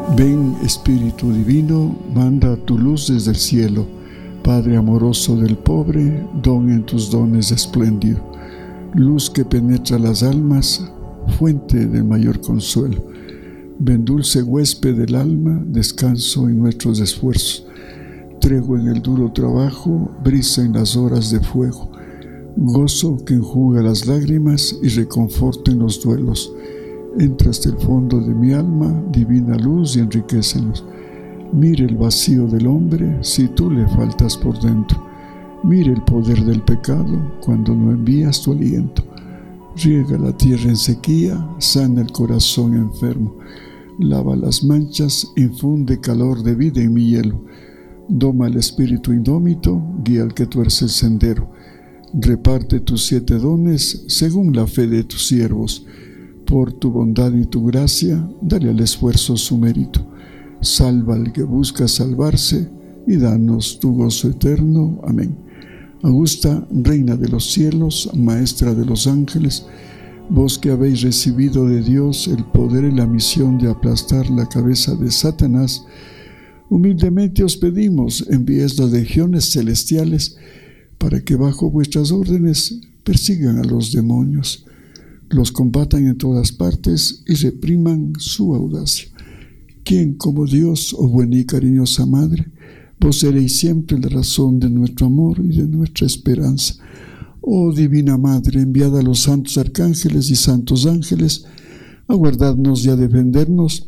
Ven, Espíritu Divino, manda tu luz desde el cielo. Padre amoroso del pobre, don en tus dones espléndido. Luz que penetra las almas, fuente del mayor consuelo. Ven, dulce huésped del alma, descanso en nuestros esfuerzos. Tregua en el duro trabajo, brisa en las horas de fuego. Gozo que enjuga las lágrimas y reconforta en los duelos. Entra hasta el fondo de mi alma, divina luz, y enriquecenos. Mire el vacío del hombre si tú le faltas por dentro. Mire el poder del pecado cuando no envías tu aliento. Riega la tierra en sequía, sana el corazón enfermo. Lava las manchas, infunde calor de vida en mi hielo. Doma el espíritu indómito, guía al que tuerce el sendero. Reparte tus 7 dones según la fe de tus siervos. Por tu bondad y tu gracia, dale al esfuerzo su mérito. Salva al que busca salvarse y danos tu gozo eterno. Amén. Augusta, Reina de los cielos, Maestra de los ángeles, vos que habéis recibido de Dios el poder y la misión de aplastar la cabeza de Satanás, humildemente os pedimos, enviéis las legiones celestiales para que bajo vuestras órdenes persigan a los demonios, los combatan en todas partes y repriman su audacia. ¿Quién como Dios, oh buena y cariñosa Madre? Vos seréis siempre la razón de nuestro amor y de nuestra esperanza. Oh Divina Madre, enviada a los santos arcángeles y santos ángeles, a guardarnos y a defendernos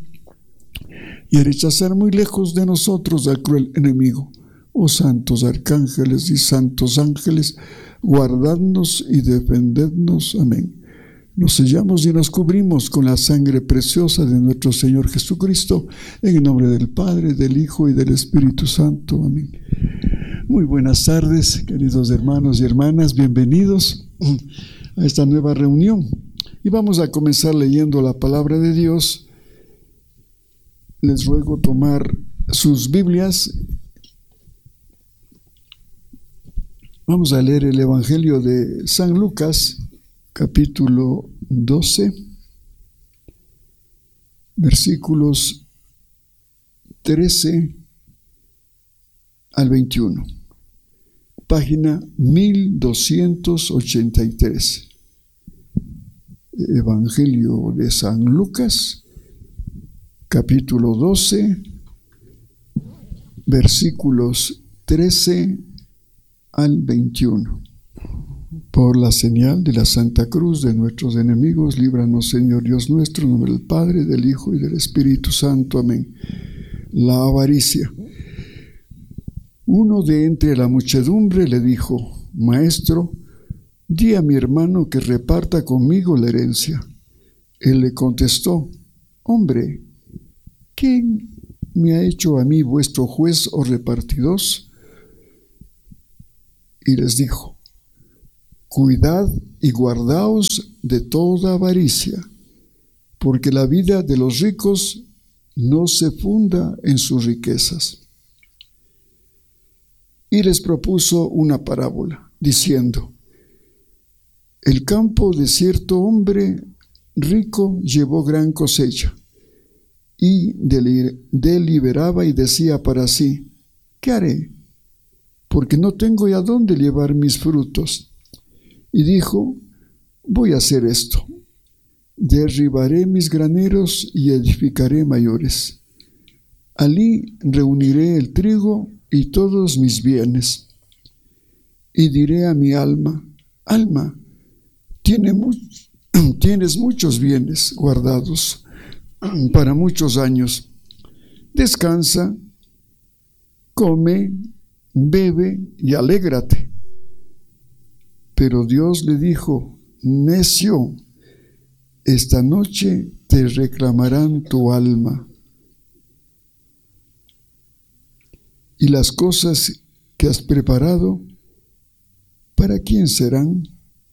y a rechazar muy lejos de nosotros al cruel enemigo. Oh santos arcángeles y santos ángeles, guardadnos y defendednos. Amén. Nos sellamos y nos cubrimos con la sangre preciosa de nuestro Señor Jesucristo, en el nombre del Padre, del Hijo y del Espíritu Santo. Amén. Muy buenas tardes, queridos hermanos y hermanas, bienvenidos a esta nueva reunión. Y vamos a comenzar leyendo la palabra de Dios. Les ruego tomar sus Biblias. Vamos a leer el Evangelio de San Lucas, capítulo 12, versículos 13 al 21, página 1283. Evangelio de San Lucas, capítulo 12, versículos 13 al 21. Por la señal de la Santa Cruz de nuestros enemigos, líbranos, Señor Dios nuestro, en nombre del Padre, del Hijo y del Espíritu Santo. Amén. La avaricia. Uno de entre la muchedumbre le dijo: Maestro, di a mi hermano que reparta conmigo la herencia. Él le contestó: Hombre, ¿quién me ha hecho a mí vuestro juez o repartidor? Y les dijo: Cuidad y guardaos de toda avaricia, porque la vida de los ricos no se funda en sus riquezas. Y les propuso una parábola, diciendo: El campo de cierto hombre rico llevó gran cosecha, y deliberaba y decía para sí: ¿Qué haré? Porque no tengo ya dónde llevar mis frutos. Y dijo: Voy a hacer esto. Derribaré mis graneros y edificaré mayores. Allí reuniré el trigo y todos mis bienes. Y diré a mi alma: Alma, tienes muchos bienes guardados para muchos años. Descansa, come, bebe y alégrate. Pero Dios le dijo: Necio, esta noche te reclamarán tu alma. Y las cosas que has preparado, ¿para quién serán?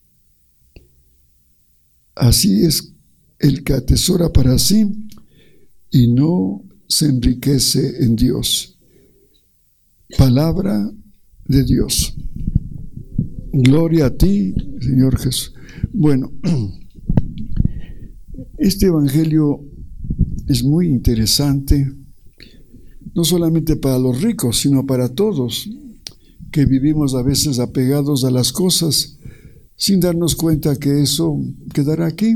Así es el que atesora para sí y no se enriquece en Dios. Palabra de Dios. Gloria a ti, Señor Jesús. Bueno, este evangelio es muy interesante, no solamente para los ricos, sino para todos, que vivimos a veces apegados a las cosas sin darnos cuenta que eso quedará aquí.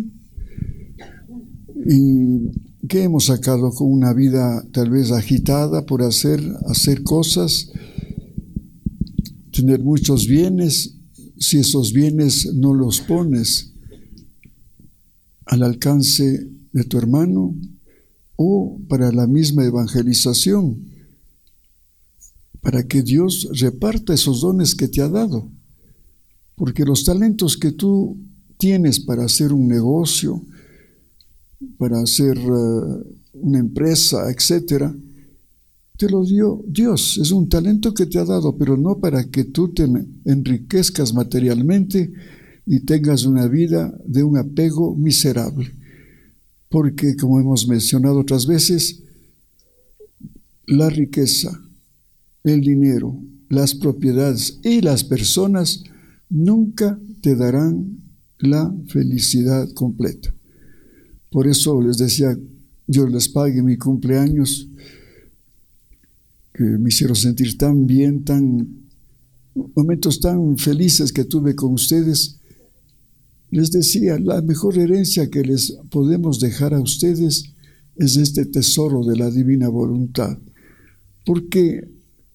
Y que hemos sacado con una vida tal vez agitada por hacer cosas, tener muchos bienes, si esos bienes no los pones al alcance de tu hermano o para la misma evangelización, para que Dios reparta esos dones que te ha dado. Porque los talentos que tú tienes para hacer un negocio, para hacer una empresa, etcétera, te lo dio Dios. Es un talento que te ha dado, pero no para que tú te enriquezcas materialmente y tengas una vida de un apego miserable. Porque, como hemos mencionado otras veces, la riqueza, el dinero, las propiedades y las personas nunca te darán la felicidad completa. Por eso les decía, Dios les pague mi cumpleaños, que me hicieron sentir tan bien, momentos tan felices que tuve con ustedes. Les decía, la mejor herencia que les podemos dejar a ustedes es este tesoro de la divina voluntad, porque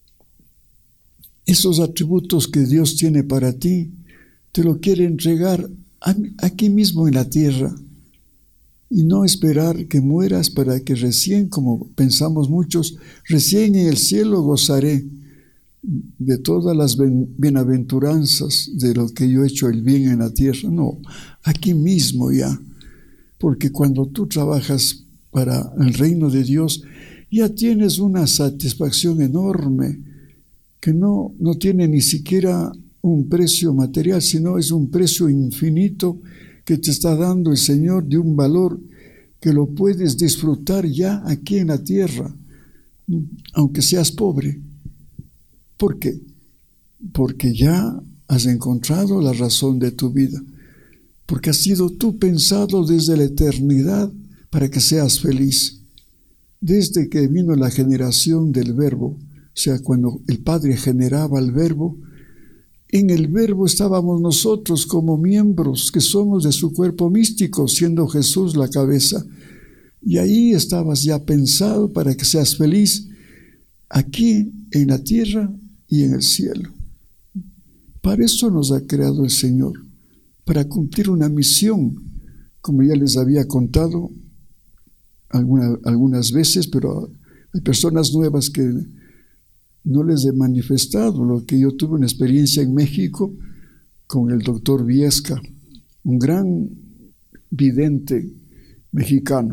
esos atributos que Dios tiene para ti, te lo quiere entregar aquí mismo en la tierra, y no esperar que mueras para que recién, como pensamos muchos, recién en el cielo gozaré de todas las bienaventuranzas de lo que yo he hecho el bien en la tierra. No, aquí mismo ya, porque cuando tú trabajas para el reino de Dios, ya tienes una satisfacción enorme que no tiene ni siquiera un precio material, sino es un precio infinito que te está dando el Señor, de un valor que lo puedes disfrutar ya aquí en la tierra, aunque seas pobre. ¿Por qué? Porque ya has encontrado la razón de tu vida, porque has sido tú pensado desde la eternidad para que seas feliz. Desde que vino la generación del Verbo, o sea, cuando el Padre generaba el Verbo, en el Verbo estábamos nosotros como miembros que somos de su cuerpo místico, siendo Jesús la cabeza. Y ahí estabas ya pensado para que seas feliz aquí en la tierra y en el cielo. Para eso nos ha creado el Señor, para cumplir una misión, como ya les había contado algunas veces, pero hay personas nuevas que no les he manifestado lo que yo tuve una experiencia en México con el doctor Viesca, un gran vidente mexicano.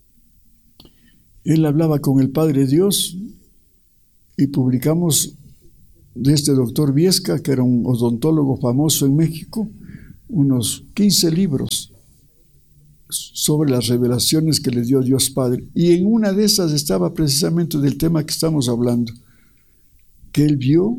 Él hablaba con el Padre Dios y publicamos de este doctor Viesca, que era un odontólogo famoso en México, unos 15 libros sobre las revelaciones que le dio Dios Padre. Y en una de esas estaba precisamente del tema que estamos hablando, que él vio,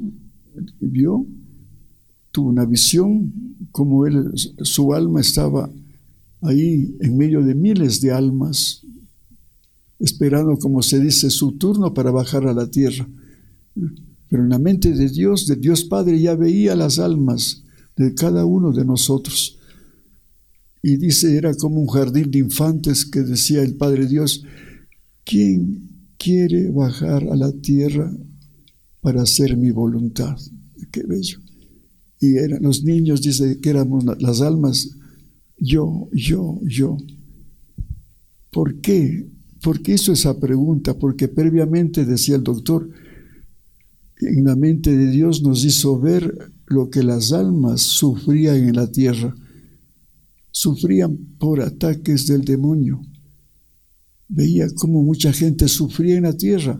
tuvo una visión, como su alma estaba ahí en medio de miles de almas, esperando, como se dice, su turno para bajar a la tierra. Pero en la mente de Dios Padre, ya veía las almas de cada uno de nosotros. Y dice, era como un jardín de infantes que decía el Padre Dios, ¿quién quiere bajar a la tierra para hacer mi voluntad? Qué bello. Y eran los niños, dice que éramos las almas, yo. ¿Por qué? ¿Por qué hizo esa pregunta? Porque previamente, decía el doctor, en la mente de Dios nos hizo ver lo que las almas sufrían en la tierra. Sufrían por ataques del demonio. Veía cómo mucha gente sufría en la tierra.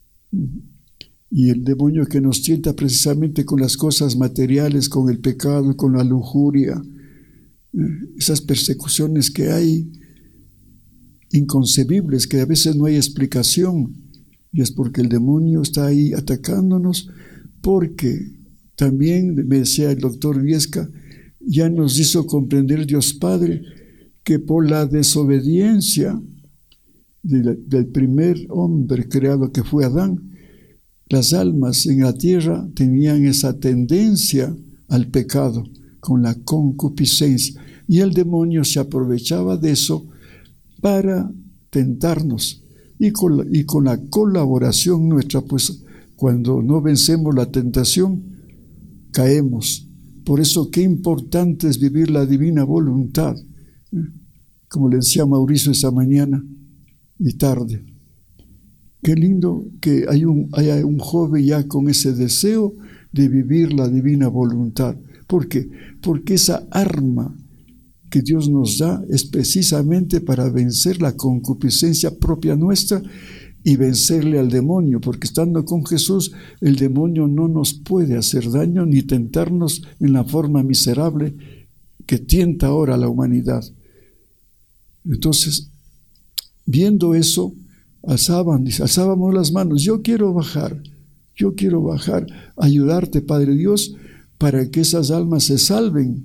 Y el demonio que nos tienta precisamente con las cosas materiales, con el pecado, con la lujuria, esas persecuciones que hay, inconcebibles, que a veces no hay explicación, y es porque el demonio está ahí atacándonos, porque también, me decía el doctor Viesca, ya nos hizo comprender Dios Padre que por la desobediencia del primer hombre creado que fue Adán, las almas en la tierra tenían esa tendencia al pecado, con la concupiscencia. Y el demonio se aprovechaba de eso para tentarnos. Y con la colaboración nuestra, pues cuando no vencemos la tentación, caemos. Por eso qué importante es vivir la divina voluntad. Como le decía Mauricio esa mañana y tarde. Qué lindo que haya un joven ya con ese deseo de vivir la divina voluntad. ¿Por qué? Porque esa arma que Dios nos da es precisamente para vencer la concupiscencia propia nuestra y vencerle al demonio, porque estando con Jesús, el demonio no nos puede hacer daño ni tentarnos en la forma miserable que tienta ahora a la humanidad. Entonces, viendo eso, alzábamos las manos. Yo quiero bajar, ayudarte, Padre Dios, para que esas almas se salven.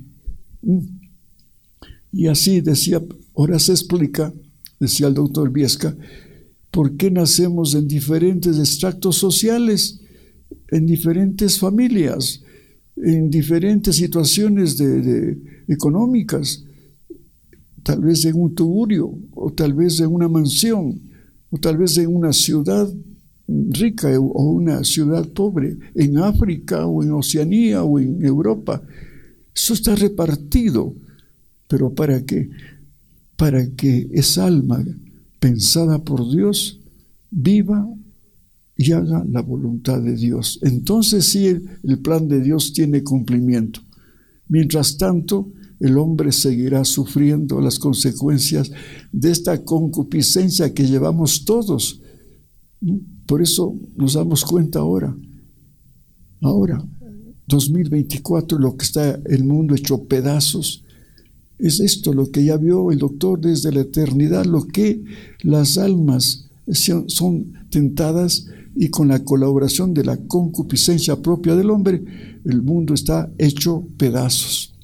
Y así decía, ahora se explica, decía el doctor Viesca, por qué nacemos en diferentes extractos sociales, en diferentes familias, en diferentes situaciones económicas, tal vez en un tugurio, o tal vez en una mansión, o tal vez en una ciudad rica o una ciudad pobre, en África o en Oceanía o en Europa. Eso está repartido. ¿Pero para qué? Para que esa alma pensada por Dios viva y haga la voluntad de Dios. Entonces sí, el plan de Dios tiene cumplimiento. Mientras tanto, el hombre seguirá sufriendo las consecuencias de esta concupiscencia que llevamos todos. Por eso nos damos cuenta ahora, 2024, lo que está el mundo hecho pedazos. Es esto lo que ya vio el doctor desde la eternidad, lo que las almas son tentadas, y con la colaboración de la concupiscencia propia del hombre, el mundo está hecho pedazos.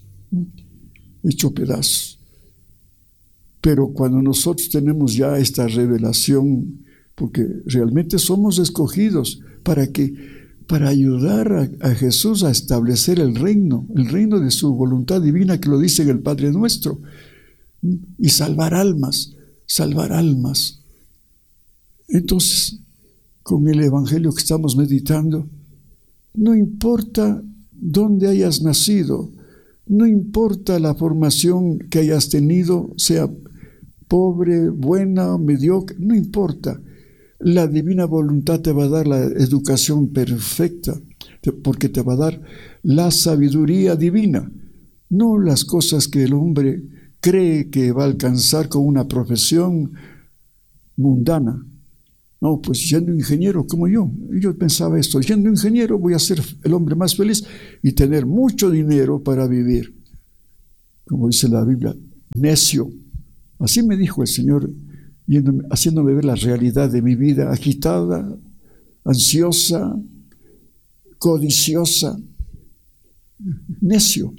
Pero cuando nosotros tenemos ya esta revelación, porque realmente somos escogidos para ayudar a Jesús a establecer el reino de su voluntad divina, que lo dice en el Padre Nuestro, y salvar almas. Entonces, con el Evangelio que estamos meditando, no importa dónde hayas nacido, no importa la formación que hayas tenido, sea pobre, buena, mediocre, no importa. La divina voluntad te va a dar la educación perfecta, porque te va a dar la sabiduría divina, no las cosas que el hombre cree que va a alcanzar con una profesión mundana. No, pues siendo ingeniero como yo pensaba esto, siendo ingeniero voy a ser el hombre más feliz y tener mucho dinero para vivir. Como dice la Biblia, necio. Así me dijo el Señor, haciéndome ver la realidad de mi vida, agitada, ansiosa, codiciosa, necio.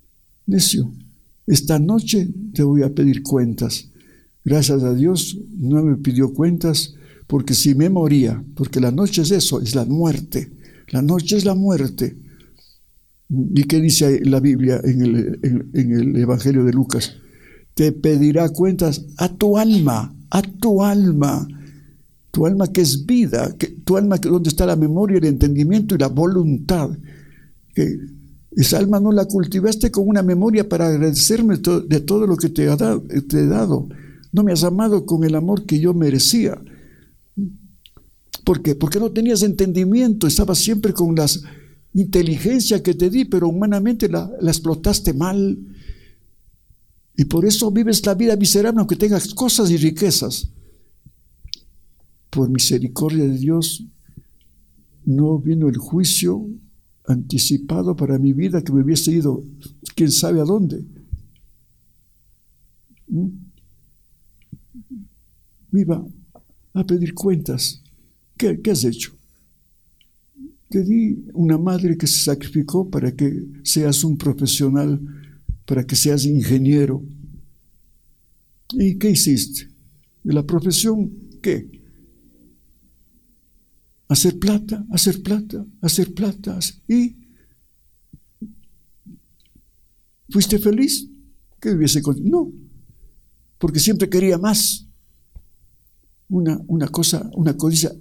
Esta noche te voy a pedir cuentas. Gracias a Dios no me pidió cuentas, porque si me moría, porque la noche es eso, es la muerte. La noche es la muerte. ¿Y qué dice la Biblia en el Evangelio de Lucas? Te pedirá cuentas a tu alma que es vida, tu alma donde está la memoria, el entendimiento y la voluntad. Que esa alma no la cultivaste con una memoria para agradecerme de todo lo que te he dado. No me has amado con el amor que yo merecía. ¿Por qué? Porque no tenías entendimiento, estabas siempre con la inteligencia que te di, pero humanamente la explotaste mal. Y por eso vives la vida miserable, aunque tengas cosas y riquezas. Por misericordia de Dios, no vino el juicio anticipado para mi vida, que me hubiese ido quién sabe a dónde. Me iba a pedir cuentas. ¿Qué has hecho? Te di una madre que se sacrificó para que seas un profesional, para que seas ingeniero. ¿Y qué hiciste? De la profesión ¿qué? Hacer plata. ¿Y fuiste feliz? ¿Qué hubiese continuado? No, porque siempre quería más. Una codicia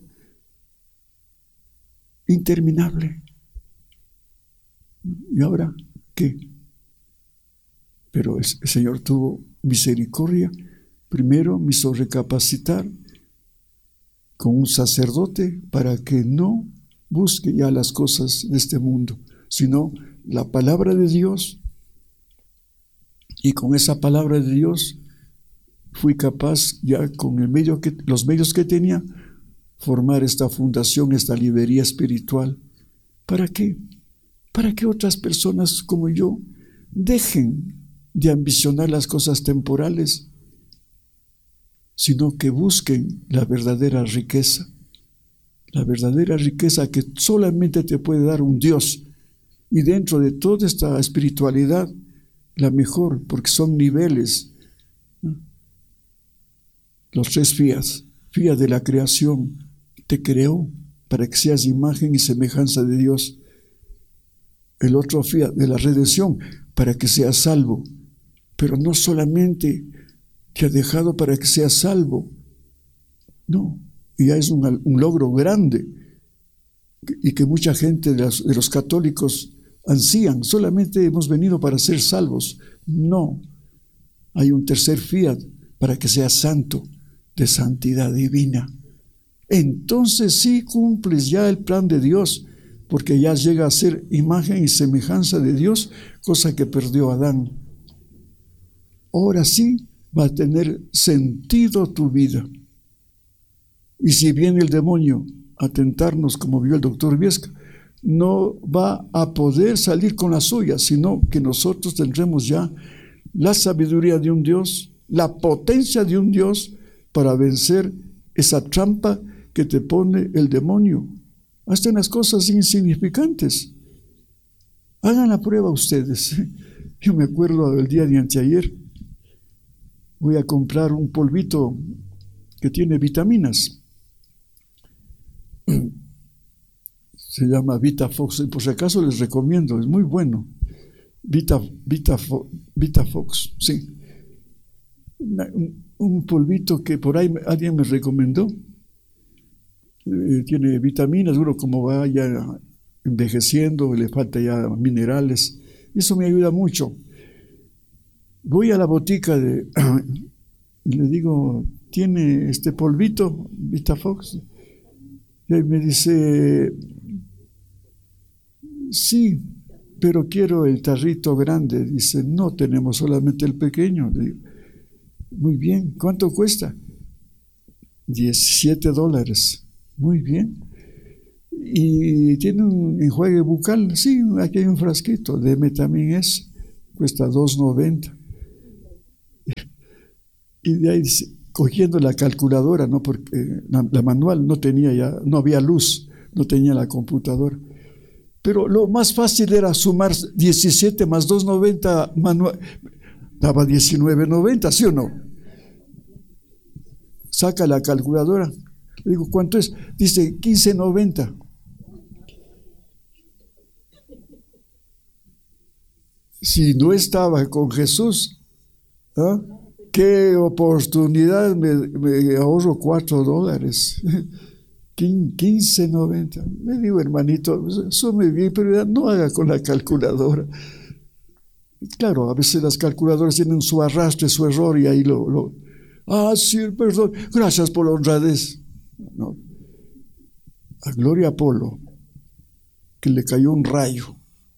interminable. ¿Y ahora qué? Pero el Señor tuvo misericordia. Primero me hizo recapacitar con un sacerdote para que no busque ya las cosas de este mundo, sino la palabra de Dios. Y con esa palabra de Dios fui capaz, ya con los medios que tenía, formar esta fundación, esta librería espiritual. ¿Para qué? Para que otras personas como yo dejen de ambicionar las cosas temporales, sino que busquen la verdadera riqueza que solamente te puede dar un Dios. Y dentro de toda esta espiritualidad, la mejor, porque son niveles, ¿no? Los 3 fiat de la creación, te creó para que seas imagen y semejanza de Dios. El otro fiat de la redención, para que seas salvo. Pero no solamente te ha dejado para que seas salvo, no, y ya es un logro grande, y que mucha gente de los católicos ansían. Solamente hemos venido para ser salvos. No, hay un tercer fiat, para que seas santo, de santidad divina. Entonces sí cumples ya el plan de Dios, porque ya llega a ser imagen y semejanza de Dios, cosa que perdió Adán. Ahora sí va a tener sentido tu vida. Y si viene el demonio a tentarnos, como vio el doctor Viesca, no va a poder salir con la suya, sino que nosotros tendremos ya la sabiduría de un Dios, la potencia de un Dios para vencer esa trampa que te pone el demonio, hasta en las cosas insignificantes. Hagan la prueba ustedes. Yo me acuerdo del día de anteayer, voy a comprar un polvito que tiene vitaminas. Se llama VitaFox, y por si acaso les recomiendo, es muy bueno. VitaFox, sí. Un polvito que por ahí alguien me recomendó. Tiene vitaminas, uno como va ya envejeciendo, le falta ya minerales. Eso me ayuda mucho. Voy a la botica y le digo, ¿tiene este polvito VitaFox? Y él me dice, sí, pero quiero el tarrito grande. Dice, no, tenemos solamente el pequeño. Le digo, muy bien, ¿cuánto cuesta? $17. Muy bien. ¿Y tiene un enjuague bucal? Sí, aquí hay un frasquito, deme también ese, cuesta $2.90. Y de ahí dice, cogiendo la calculadora, ¿no? Porque la manual no había luz, no tenía la computadora. Pero lo más fácil era sumar 17 más 2.90 manual, daba 19.90, ¿sí o no? Saca la calculadora. Le digo, ¿cuánto es? Dice 15.90. Si no estaba con Jesús, ¿ah? Qué oportunidad, me ahorro $4. 15.90. Le digo, hermanito, sume bien, pero no haga con la calculadora. Claro, a veces las calculadoras tienen su arrastre, su error, y ahí sí, perdón, gracias por la honradez. No. A Gloria Polo, que le cayó un rayo,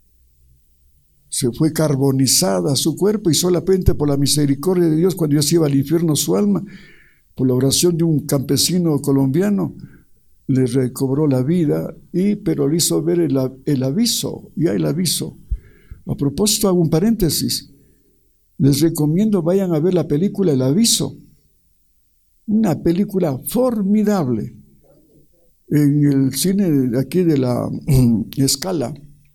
se fue carbonizada su cuerpo, y solamente por la misericordia de Dios, cuando ya se iba al infierno su alma, por la oración de un campesino colombiano, le recobró la vida, pero le hizo ver el aviso, ya el aviso. A propósito, hago un paréntesis, les recomiendo vayan a ver la película El Aviso, una película formidable, en el cine de aquí de la Escala.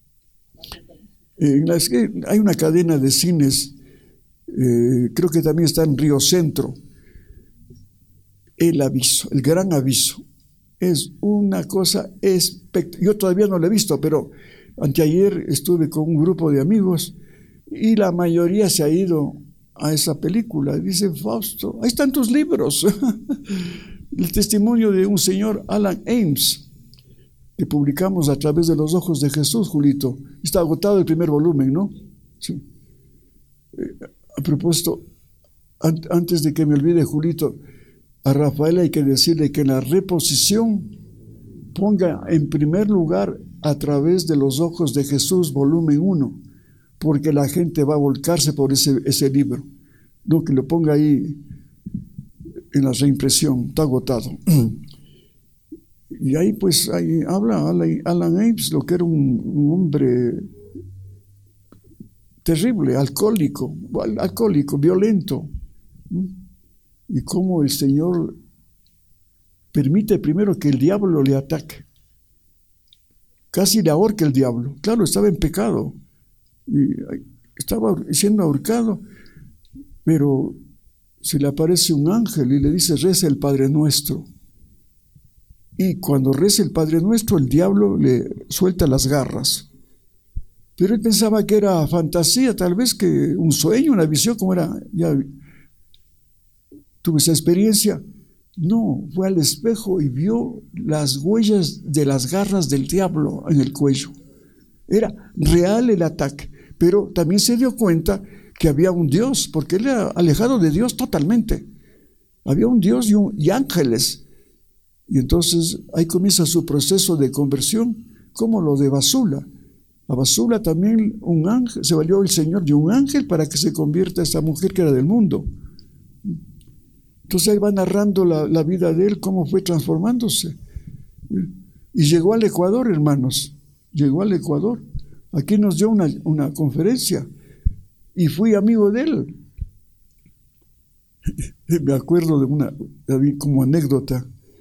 Hay una cadena de cines, creo que también está en Río Centro. El aviso, el gran aviso. Es una cosa espectacular. Yo todavía no lo he visto, pero anteayer estuve con un grupo de amigos y la mayoría se ha ido a esa película. Dice Fausto, ahí están tus libros. El testimonio de un señor, Alan Ames, que publicamos a través de los ojos de Jesús, Julito. Está agotado el primer volumen, ¿no? Sí. A propósito, antes de que me olvide, Julito, a Rafael hay que decirle que en la reposición ponga en primer lugar A través de los ojos de Jesús, volumen 1, porque la gente va a volcarse por ese libro. No, que lo ponga ahí en la reimpresión, está agotado. Y ahí pues ahí habla Alan Ames, lo que era un hombre terrible, alcohólico, violento. Y cómo el Señor permite primero que el diablo le ataque. Casi le ahorca el diablo. Claro, estaba en pecado. Y estaba siendo ahorcado, pero se le aparece un ángel y le dice, reza el Padre Nuestro. Y cuando reza el Padre Nuestro, el diablo le suelta las garras. Pero él pensaba que era fantasía, tal vez que un sueño, una visión, como era, ya tuve esa experiencia. No, fue al espejo y vio las huellas de las garras del diablo en el cuello. Era real el ataque, pero también se dio cuenta que había un Dios, porque él era alejado de Dios totalmente. Había un Dios y ángeles. Y entonces ahí comienza su proceso de conversión, como lo de Basula. A Basula también un ángel, se valió el Señor de un ángel para que se convierta esa mujer que era del mundo. Entonces ahí va narrando la vida de él, cómo fue transformándose. Y llegó al Ecuador, hermanos, llegó al Ecuador. Aquí nos dio una conferencia y fui amigo de él. Me acuerdo de como anécdota.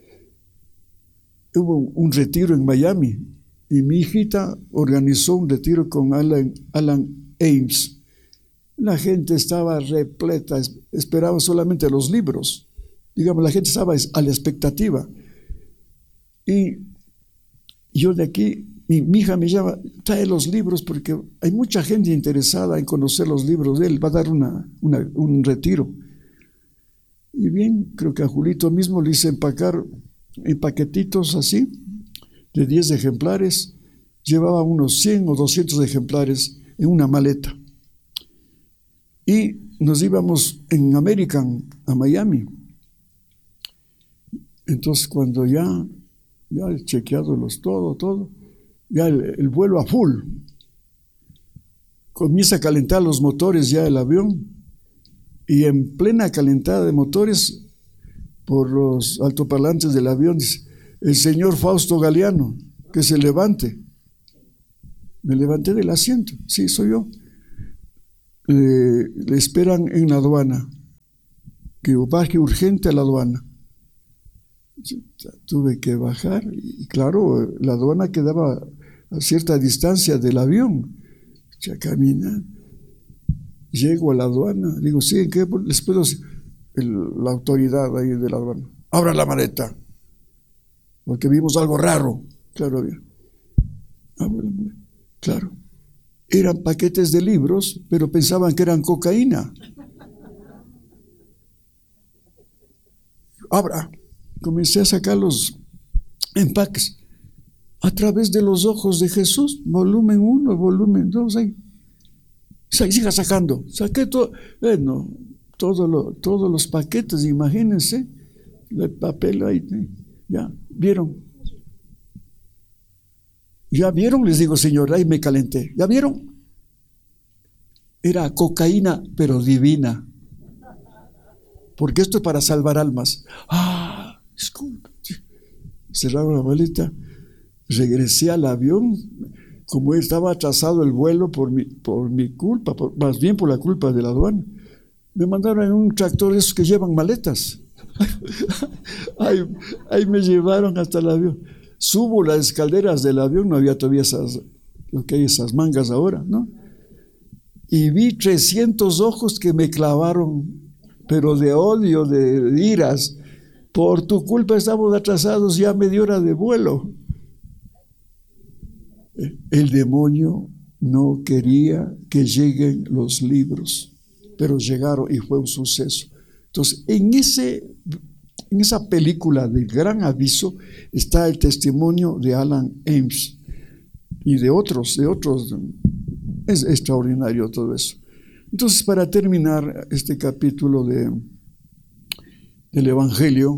Hubo un retiro en Miami y mi hijita organizó un retiro con Alan Ames. La gente estaba repleta, esperaba solamente los libros. Digamos, la gente estaba a la expectativa. Y yo de aquí, mi hija me llama, trae los libros porque hay mucha gente interesada en conocer los libros de él. Va a dar un retiro. Y bien, creo que a Julito mismo le hice empacar en paquetitos así, de 10 ejemplares. Llevaba unos 100 o 200 ejemplares en una maleta. Y nos íbamos en American a Miami. Entonces cuando ya chequeado todo, ya el vuelo a full, comienza a calentar los motores ya el avión, y en plena calentada de motores, por los altoparlantes del avión, dice, el señor Fausto Galeano, que se levante. Me levanté del asiento, sí, soy yo. Le esperan en la aduana, que baje urgente a la aduana. Tuve que bajar y claro, la aduana quedaba a cierta distancia del avión. Ya caminé, llego a la aduana, digo, sí, ¿en qué les puedo decir? La autoridad ahí de la aduana, abra la maleta, porque vimos algo raro. Claro, había. Abra la maleta. Claro. Eran paquetes de libros, pero pensaban que eran cocaína. Abra. Comencé a sacar los empaques. A través de los ojos de Jesús, volumen 1, volumen 2, ahí. Siga sacando. Saqué todo. Bueno, todos los paquetes, imagínense. El papel ahí. Ya, ¿vieron? ¿Ya vieron? Les digo, señor, ahí me calenté. ¿Ya vieron? Era cocaína, pero divina. Porque esto es para salvar almas. Disculpe. Cerraron la maleta. Regresé al avión. Como estaba atrasado el vuelo por mi culpa, más bien por la culpa de la aduana, me mandaron en un tractor de esos que llevan maletas. Ahí me llevaron hasta el avión. Subo las escaleras del avión, no había todavía lo que hay esas mangas ahora, ¿no? Y vi 300 ojos que me clavaron, pero de odio, de iras, por tu culpa estamos atrasados, ya media hora de vuelo. El demonio no quería que lleguen los libros, pero llegaron y fue un suceso. Entonces, en esa película de Gran Aviso está el testimonio de Alan Ames y de otros. Es extraordinario todo eso. Entonces, para terminar este capítulo del Evangelio,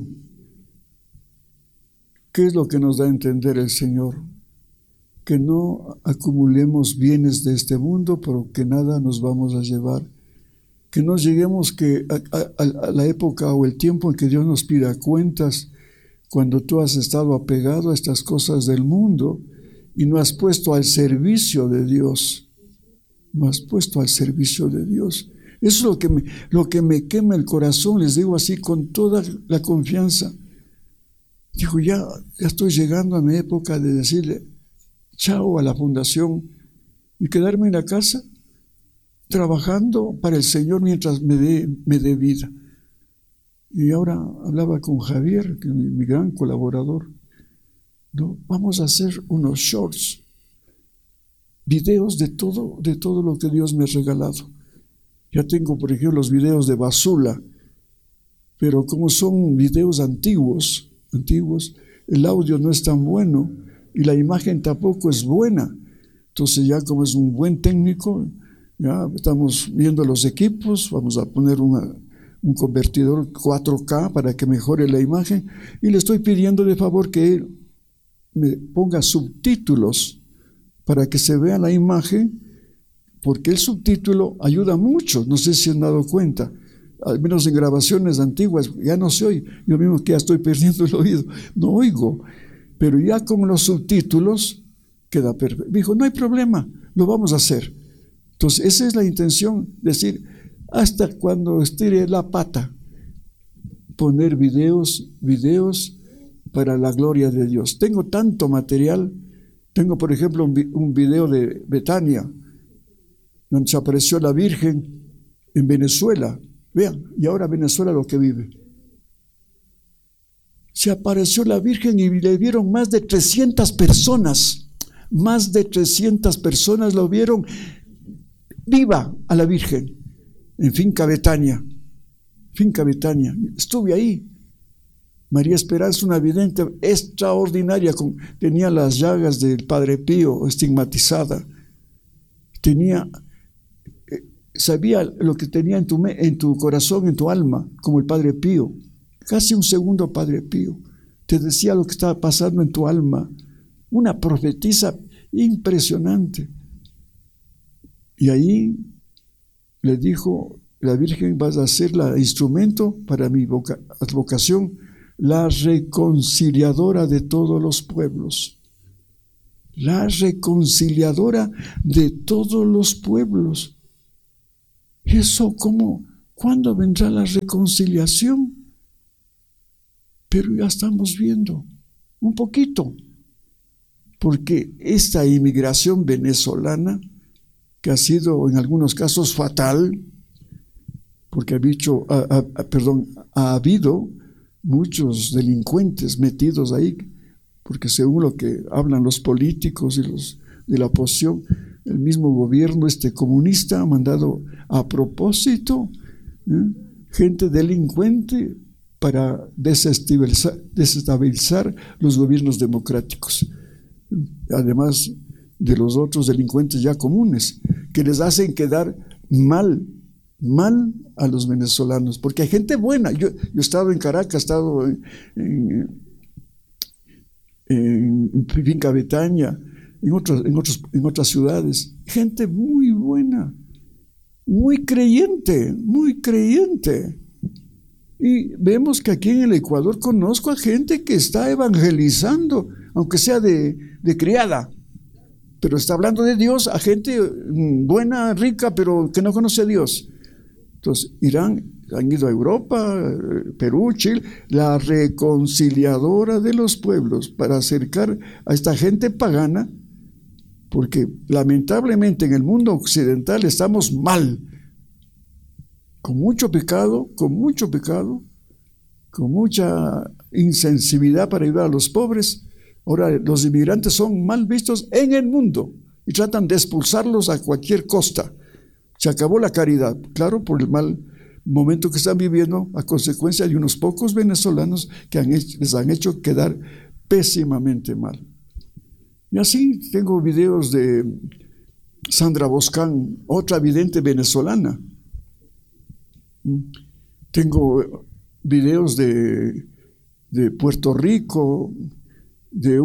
¿qué es lo que nos da a entender el Señor? Que no acumulemos bienes de este mundo, pero que nada nos vamos a llevar. Que no lleguemos a la época o el tiempo en que Dios nos pida cuentas, cuando tú has estado apegado a estas cosas del mundo y no has puesto al servicio de Dios. No has puesto al servicio de Dios. Eso es lo que me quema el corazón, les digo así con toda la confianza. Digo, ya estoy llegando a mi época de decirle chao a la fundación y quedarme en la casa trabajando para el Señor mientras me dé vida. Y ahora hablaba con Javier, que es mi gran colaborador. No, vamos a hacer unos shorts, videos de todo lo que Dios me ha regalado. Ya tengo, por ejemplo, los videos de Basula, pero como son videos antiguos, el audio no es tan bueno y la imagen tampoco es buena. Entonces ya como es un buen técnico, ya estamos viendo los equipos, vamos a poner un convertidor 4K para que mejore la imagen y le estoy pidiendo de favor que él me ponga subtítulos para que se vea la imagen, porque el subtítulo ayuda mucho. No sé si han dado cuenta, al menos en grabaciones antiguas ya no se oye. Yo mismo que ya estoy perdiendo el oído, no oigo, pero ya con los subtítulos queda perfecto. Me dijo, no hay problema, lo vamos a hacer. Entonces esa es la intención, decir, hasta cuando estire la pata, poner videos para la gloria de Dios. Tengo tanto material. Tengo, por ejemplo, un video de Betania, donde se apareció la Virgen en Venezuela. Vean, y ahora Venezuela lo que vive. Se apareció la Virgen y le vieron más de 300 personas. Más de 300 personas lo vieron viva a la Virgen en Finca Betania. Estuve ahí. María Esperanza, una vidente extraordinaria, tenía las llagas del Padre Pío estigmatizada, sabía lo que tenía en tu corazón, en tu alma, como el Padre Pío, casi un segundo Padre Pío, te decía lo que estaba pasando en tu alma, una profetisa impresionante. Y ahí le dijo la Virgen, vas a ser el instrumento para mi advocación, la reconciliadora de todos los pueblos. La reconciliadora de todos los pueblos. Eso, ¿cuándo vendrá la reconciliación? Pero ya estamos viendo un poquito, porque esta inmigración venezolana, que ha sido en algunos casos fatal, porque ha habido muchos delincuentes metidos ahí, porque según lo que hablan los políticos y los de la oposición, el mismo gobierno comunista ha mandado a propósito gente delincuente para desestabilizar los gobiernos democráticos, además de los otros delincuentes ya comunes, que les hacen quedar mal a los venezolanos, porque hay gente buena. Yo he estado en Caracas, he estado en Finca Betania, en otras ciudades, gente muy buena, muy creyente, y vemos que aquí en el Ecuador conozco a gente que está evangelizando, aunque sea de criada, pero está hablando de Dios a gente buena, rica, pero que no conoce a Dios. Entonces, han ido a Europa, Perú, Chile, la reconciliadora de los pueblos, para acercar a esta gente pagana, porque lamentablemente en el mundo occidental estamos mal, con mucho pecado, con mucha insensibilidad para ayudar a los pobres. Ahora los inmigrantes son mal vistos en el mundo y tratan de expulsarlos a cualquier costa. Se acabó la caridad, claro, por el mal momento que están viviendo a consecuencia de unos pocos venezolanos que les han hecho quedar pésimamente mal. Y así tengo videos de Sandra Boscán, otra vidente venezolana. Tengo videos de Puerto Rico, de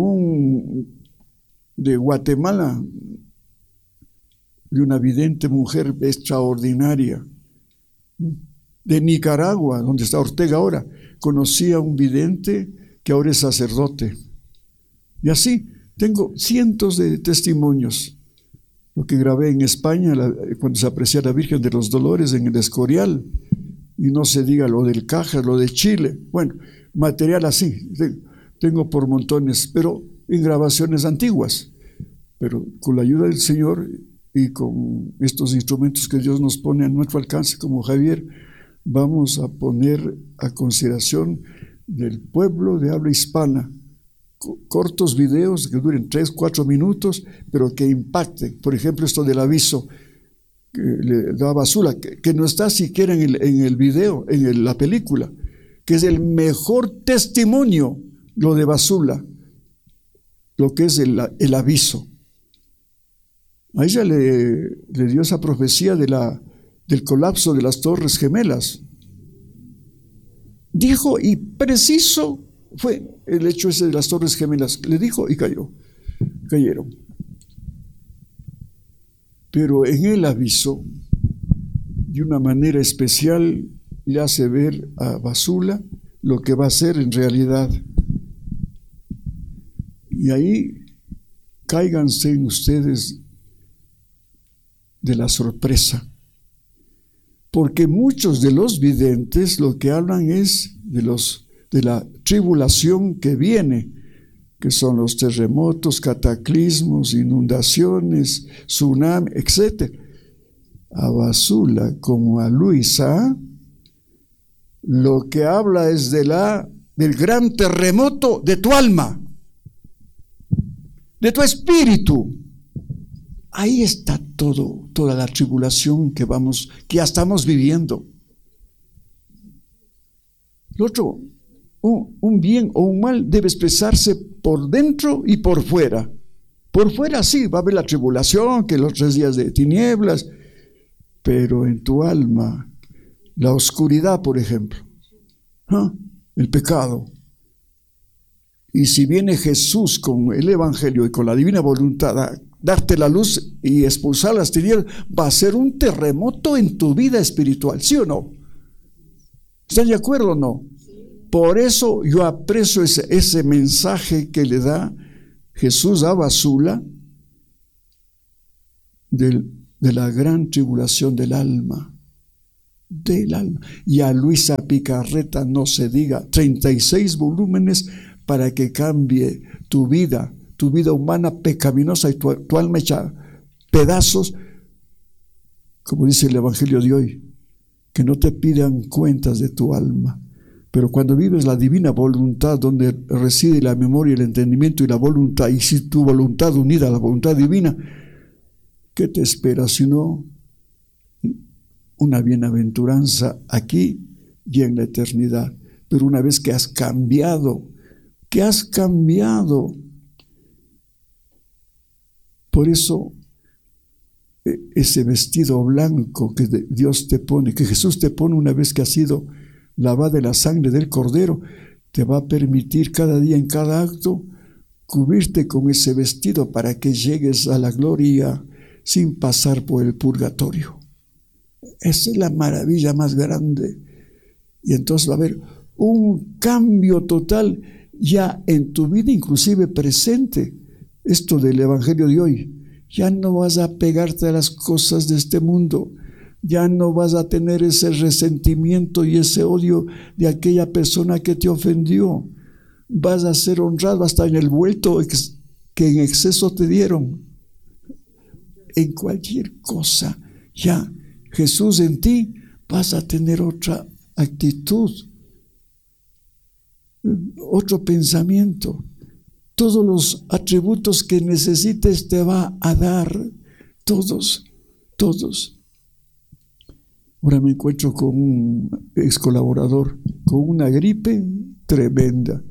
Guatemala, de una vidente mujer extraordinaria. De Nicaragua, donde está Ortega ahora, conocí a un vidente que ahora es sacerdote. Y así tengo cientos de testimonios. Lo que grabé en España cuando se aprecia la Virgen de los Dolores en el Escorial, y no se diga lo del Cajas, lo de Chile. Bueno, material así tengo por montones, pero en grabaciones antiguas. Pero con la ayuda del Señor y con estos instrumentos que Dios nos pone a nuestro alcance, como Javier, vamos a poner a consideración del pueblo de habla hispana cortos videos que duren 3-4 minutos, pero que impacten. Por ejemplo, esto del aviso que le da Basula, que no está siquiera en el video, en la película, que es el mejor testimonio, lo de Basula, lo que es el aviso. A ella le dio esa profecía del colapso de las Torres Gemelas. Dijo, y preciso fue el hecho ese de las Torres Gemelas. Le dijo y cayeron. Pero en el aviso, de una manera especial, le hace ver a Basula lo que va a ser en realidad. Y ahí cáiganse en ustedes de la sorpresa, porque muchos de los videntes lo que hablan es de la tribulación que viene, que son los terremotos, cataclismos, inundaciones, tsunami, etc. A Basula como a Luisa, lo que habla es del gran terremoto de tu alma, de tu espíritu. Ahí está toda la tribulación que ya estamos viviendo. Lo otro, un bien o un mal debe expresarse por dentro y por fuera. Por fuera sí, va a haber la tribulación, que los 3 días de tinieblas, pero en tu alma, la oscuridad, por ejemplo, el pecado. Y si viene Jesús con el Evangelio y con la divina voluntad a darte la luz y expulsar las tinieblas, va a ser un terremoto en tu vida espiritual, ¿sí o no? ¿Están de acuerdo o no? Por eso yo aprecio ese mensaje que le da Jesús a Basula de la gran tribulación del alma. Y a Luisa Picarreta no se diga, 36 volúmenes para que cambie tu vida humana pecaminosa y tu alma hecha pedazos, como dice el Evangelio de hoy, que no te pidan cuentas de tu alma. Pero cuando vives la divina voluntad, donde reside la memoria, el entendimiento y la voluntad, y si tu voluntad unida a la voluntad divina, ¿qué te espera sino una bienaventuranza aquí y en la eternidad? Pero una vez que has cambiado, por eso ese vestido blanco que Dios te pone, que Jesús te pone una vez que has sido lavado de la sangre del Cordero, te va a permitir cada día, en cada acto, cubrirte con ese vestido para que llegues a la gloria sin pasar por el purgatorio. Esa es la maravilla más grande. Y entonces va a haber un cambio total ya en tu vida, inclusive presente. Esto del Evangelio de hoy, ya no vas a pegarte a las cosas de este mundo, ya no vas a tener ese resentimiento y ese odio de aquella persona que te ofendió. Vas a ser honrado hasta en el vuelto que en exceso te dieron. En cualquier cosa, ya Jesús en ti, vas a tener otra actitud. otro pensamiento. Todos los atributos que necesites te va a dar, todos. Ahora me encuentro con un ex colaborador con una gripe tremenda.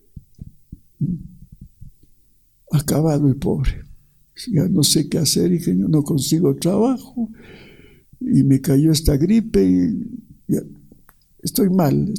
Acabado el pobre. Ya no sé qué hacer, dije, yo no consigo trabajo y me cayó esta gripe y ya, estoy mal.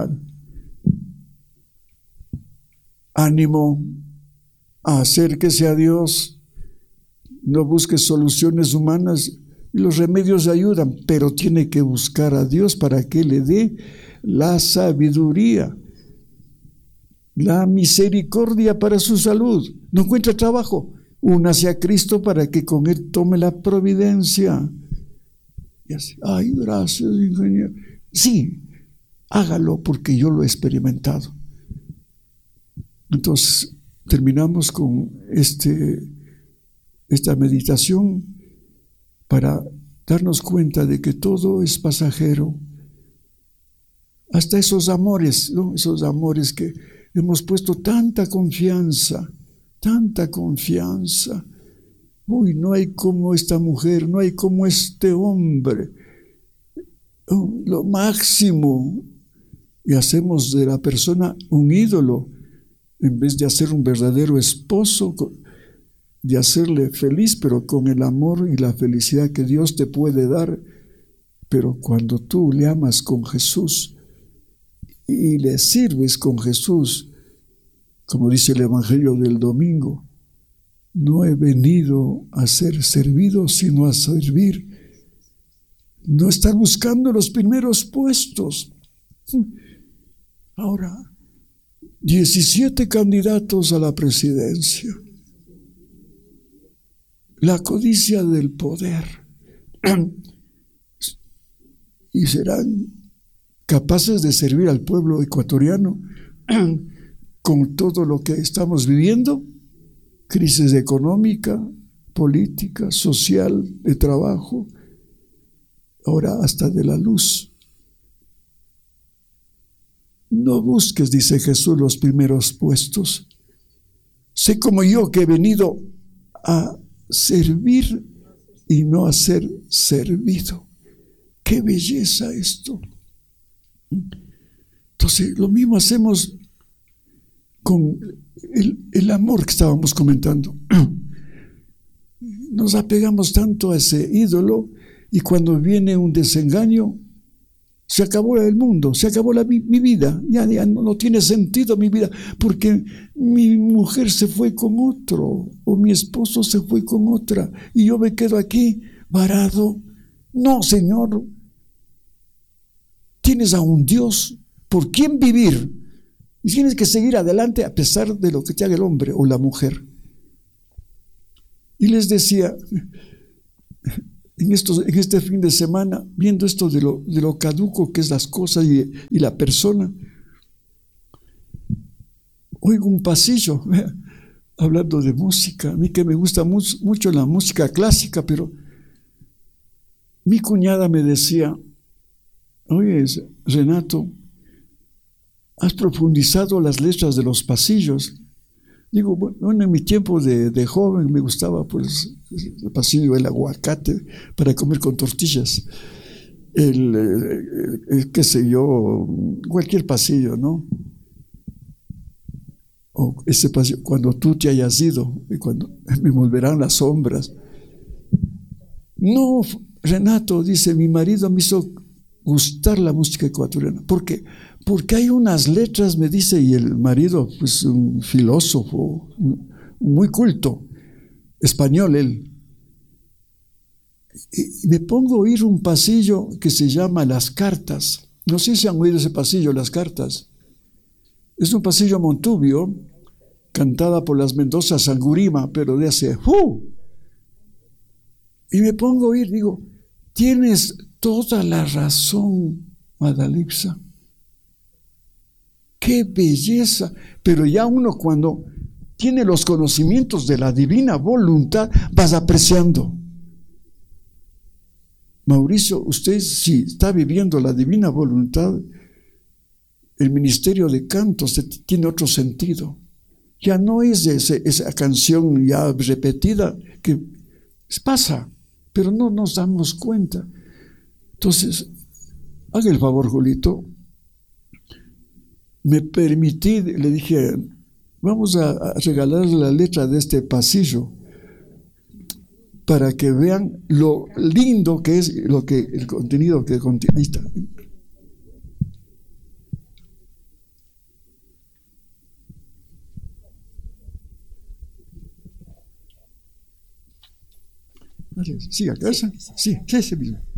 Ánimo, acérquese a Dios, no busque soluciones humanas. Los remedios ayudan, pero tiene que buscar a Dios para que le dé la sabiduría, la misericordia para su salud. No encuentra trabajo, únase a Cristo para que con Él tome la providencia. Y así, ay, gracias, ingeniero. Sí, hágalo porque yo lo he experimentado. Entonces, terminamos con esta meditación para darnos cuenta de que todo es pasajero. Hasta esos amores, ¿no? Esos amores que hemos puesto tanta confianza. Uy, no hay como esta mujer, no hay como este hombre. Oh, lo máximo. Y hacemos de la persona un ídolo, en vez de hacer un verdadero esposo, de hacerle feliz, pero con el amor y la felicidad que Dios te puede dar. Pero cuando tú le amas con Jesús y le sirves con Jesús, como dice el Evangelio del domingo, no he venido a ser servido, sino a servir. No estar buscando los primeros puestos. Ahora, 17 candidatos a la presidencia. La codicia del poder. Y serán capaces de servir al pueblo ecuatoriano con todo lo que estamos viviendo, crisis económica, política, social, de trabajo, ahora hasta de la luz. No busques, dice Jesús, los primeros puestos. Sé como yo que he venido a servir y no a ser servido. ¡Qué belleza esto! Entonces, lo mismo hacemos con el amor que estábamos comentando. Nos apegamos tanto a ese ídolo y cuando viene un desengaño, se acabó el mundo, se acabó mi vida, ya no tiene sentido mi vida, porque mi mujer se fue con otro, o mi esposo se fue con otra, y yo me quedo aquí varado. No, Señor, tienes a un Dios por quien vivir, y tienes que seguir adelante a pesar de lo que te haga el hombre o la mujer. Y les decía, en este fin de semana, viendo esto de lo caduco que es las cosas y la persona, oigo un pasillo, hablando de música, a mí que me gusta mucho la música clásica, pero mi cuñada me decía, oye, Renato, ¿has profundizado las letras de los pasillos? Digo, bueno, en mi tiempo de joven me gustaba pues el pasillo del aguacate para comer con tortillas, qué sé yo, cualquier pasillo, ¿no? O ese pasillo, cuando tú te hayas ido y cuando me volverán las sombras. No, Renato, dice, mi marido me hizo gustar la música ecuatoriana. ¿Por qué? Porque hay unas letras, me dice, y el marido, pues un filósofo muy culto, español él. Y me pongo a oír un pasillo que se llama Las Cartas. No sé si han oído ese pasillo, Las Cartas. Es un pasillo Montubio, cantada por las Mendoza Sangurima, pero de hace Y me pongo a oír, digo, tienes toda la razón, Madalipsa. ¡Qué belleza! Pero ya uno cuando tiene los conocimientos de la divina voluntad, vas apreciando. Mauricio, usted si está viviendo la divina voluntad, el ministerio de canto tiene otro sentido. Ya no es esa canción ya repetida que pasa, pero no nos damos cuenta. Entonces, haga el favor, Julito. Me permití, le dije, vamos a regalar la letra de este pasillo para que vean lo lindo que es el contenido que contiene. Ahí está. Sí, acá está. Sí, ese mismo.